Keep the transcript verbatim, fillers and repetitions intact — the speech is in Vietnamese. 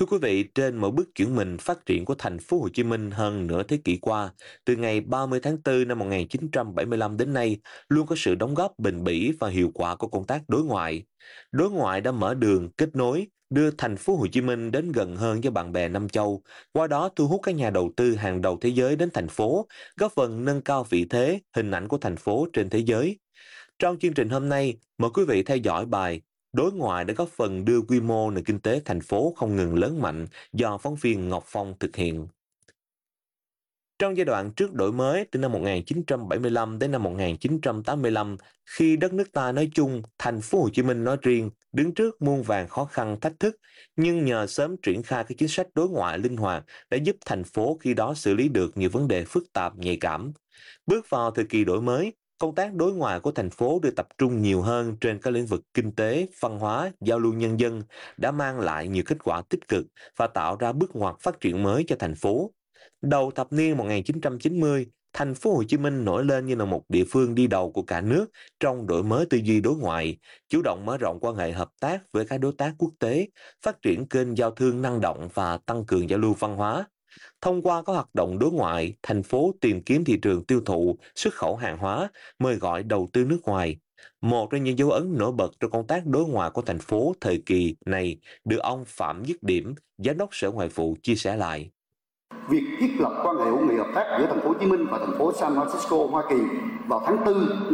Thưa quý vị, trên mỗi bước chuyển mình phát triển của thành phố Hồ Chí Minh hơn nửa thế kỷ qua, từ ngày ba mươi tháng tư năm một nghìn chín trăm bảy mươi lăm đến nay, luôn có sự đóng góp bền bỉ và hiệu quả của công tác đối ngoại. Đối ngoại đã mở đường kết nối, đưa thành phố Hồ Chí Minh đến gần hơn với bạn bè Nam châu, qua đó thu hút các nhà đầu tư hàng đầu thế giới đến thành phố, góp phần nâng cao vị thế, hình ảnh của thành phố trên thế giới. Trong chương trình hôm nay, mời quý vị theo dõi bài Đối ngoại đã góp phần đưa quy mô nền kinh tế thành phố không ngừng lớn mạnh do phóng viên Ngọc Phong thực hiện. Trong giai đoạn trước đổi mới từ năm một nghìn chín trăm bảy mươi lăm đến năm một nghìn chín trăm tám mươi lăm, khi đất nước ta nói chung, thành phố Hồ Chí Minh nói riêng, đứng trước muôn vàn khó khăn thách thức, nhưng nhờ sớm triển khai các chính sách đối ngoại linh hoạt đã giúp thành phố khi đó xử lý được nhiều vấn đề phức tạp nhạy cảm. Bước vào thời kỳ đổi mới, công tác đối ngoại của thành phố được tập trung nhiều hơn trên các lĩnh vực kinh tế, văn hóa, giao lưu nhân dân đã mang lại nhiều kết quả tích cực và tạo ra bước ngoặt phát triển mới cho thành phố. Đầu thập niên một nghìn chín trăm chín mươi, thành phố Hồ Chí Minh nổi lên như là một địa phương đi đầu của cả nước trong đổi mới tư duy đối ngoại, chủ động mở rộng quan hệ hợp tác với các đối tác quốc tế, phát triển kênh giao thương năng động và tăng cường giao lưu văn hóa. Thông qua các hoạt động đối ngoại, thành phố tìm kiếm thị trường tiêu thụ, xuất khẩu hàng hóa, mời gọi đầu tư nước ngoài. Một trong những dấu ấn nổi bật trong công tác đối ngoại của thành phố thời kỳ này được ông Phạm Dứt Điểm, Giám đốc Sở Ngoại vụ chia sẻ lại. Việc thiết lập quan hệ hữu nghị hợp tác giữa thành phố Hồ Chí Minh và thành phố San Francisco, Hoa Kỳ vào tháng tư